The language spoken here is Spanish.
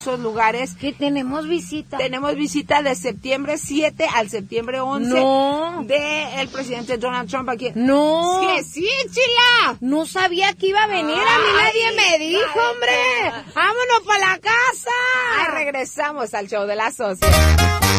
esos lugares. ¿Que tenemos visita? Tenemos visita de septiembre 7 al septiembre 11. No. De el presidente Donald Trump aquí. No. Que sí, Chila. No sabía que iba a venir. A mí nadie me dijo, hombre. Vámonos para la casa. Regresamos al show de la Socia.